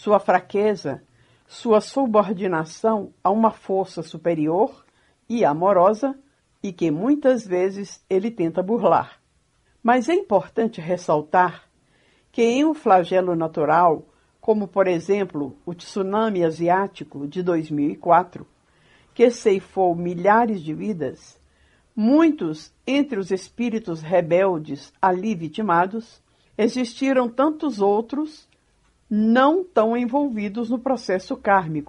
sua fraqueza, sua subordinação a uma força superior e amorosa e que muitas vezes ele tenta burlar. Mas é importante ressaltar que em um flagelo natural, como por exemplo o tsunami asiático de 2004, que ceifou milhares de vidas, muitos entre os espíritos rebeldes ali vitimados, existiram tantos outros não tão envolvidos no processo kármico,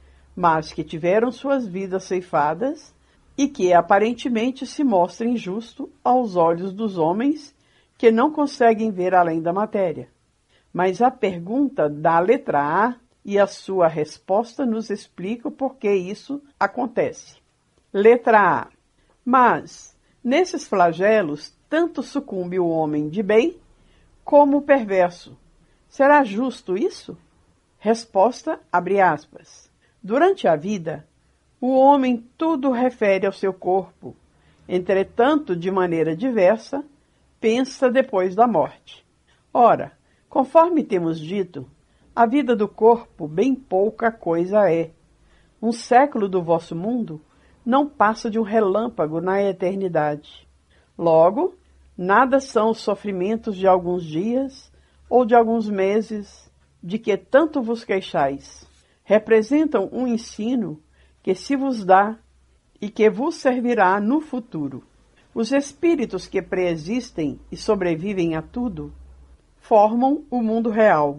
mas que tiveram suas vidas ceifadas e que aparentemente se mostra injusto aos olhos dos homens que não conseguem ver além da matéria. Mas a pergunta da letra A e a sua resposta nos explicam por que isso acontece. Letra A. Mas, nesses flagelos, tanto sucumbe o homem de bem como o perverso. Será justo isso? Resposta, abre aspas. Durante a vida, o homem tudo refere ao seu corpo. Entretanto, de maneira diversa, pensa depois da morte. Ora, conforme temos dito, a vida do corpo bem pouca coisa é. Um século do vosso mundo não passa de um relâmpago na eternidade. Logo, nada são os sofrimentos de alguns dias ou de alguns meses de que tanto vos queixais. Representam um ensino que se vos dá e que vos servirá no futuro. Os espíritos que preexistem e sobrevivem a tudo formam o mundo real.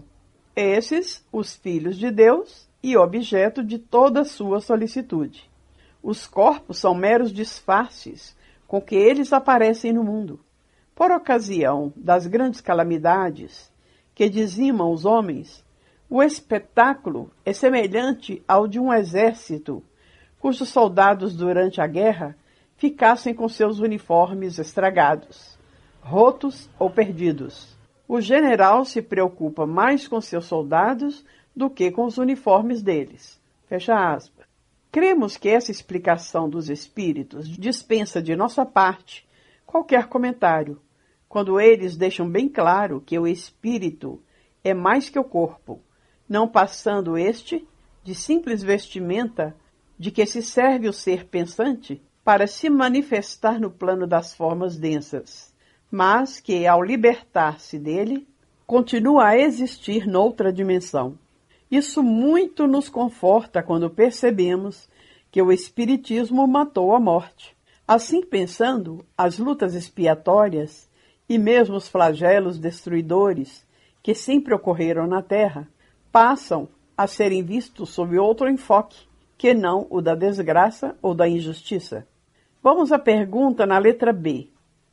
Esses, os filhos de Deus e objeto de toda sua solicitude. Os corpos são meros disfarces com que eles aparecem no mundo. Por ocasião das grandes calamidades que dizimam os homens, o espetáculo é semelhante ao de um exército cujos soldados durante a guerra ficassem com seus uniformes estragados, rotos ou perdidos. O general se preocupa mais com seus soldados do que com os uniformes deles. Fecha aspas. Cremos que essa explicação dos espíritos dispensa de nossa parte qualquer comentário, quando eles deixam bem claro que o espírito é mais que o corpo, não passando este de simples vestimenta de que se serve o ser pensante para se manifestar no plano das formas densas, mas que, ao libertar-se dele, continua a existir noutra dimensão. Isso muito nos conforta quando percebemos que o Espiritismo matou a morte. Assim pensando, as lutas expiatórias e mesmo os flagelos destruidores que sempre ocorreram na Terra passam a serem vistos sob outro enfoque, que não o da desgraça ou da injustiça. Vamos à pergunta na letra B.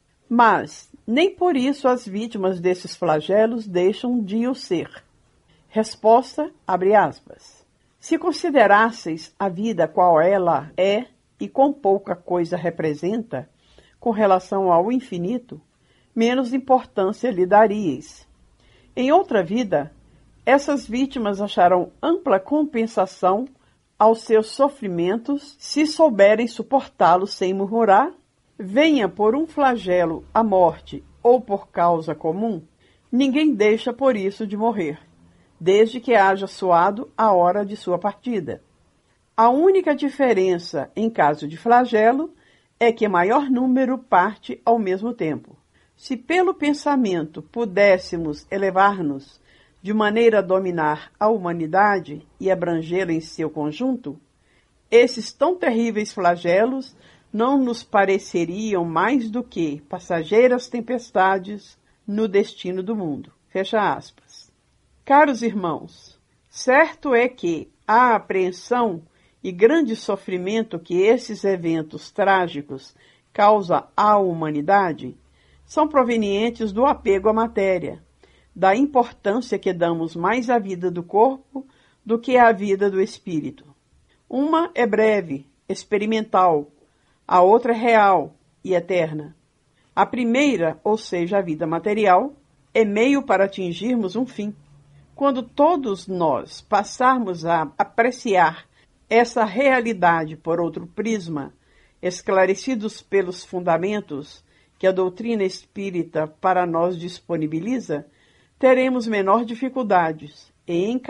Mas nem por isso as vítimas desses flagelos deixam de o ser. Resposta, abre aspas. Se considerasseis a vida qual ela é e quão pouca coisa representa com relação ao infinito, menos importância lhe daríeis. Em outra vida, essas vítimas acharão ampla compensação aos seus sofrimentos se souberem suportá-los sem murmurar. Venha por um flagelo a morte ou por causa comum, ninguém deixa por isso de morrer, desde que haja soado a hora de sua partida. A única diferença em caso de flagelo é que maior número parte ao mesmo tempo. Se pelo pensamento pudéssemos elevar-nos de maneira a dominar a humanidade e abrangê-la em seu conjunto, esses tão terríveis flagelos não nos pareceriam mais do que passageiras tempestades no destino do mundo. Fecha aspas. Caros irmãos, certo é que a apreensão e grande sofrimento que esses eventos trágicos causam à humanidade são provenientes do apego à matéria, da importância que damos mais à vida do corpo do que à vida do espírito. Uma é breve, experimental, a outra é real e eterna. A primeira, ou seja, a vida material, é meio para atingirmos um fim. Quando todos nós passarmos a apreciar essa realidade por outro prisma, esclarecidos pelos fundamentos que a doutrina espírita para nós disponibiliza, teremos menor dificuldades em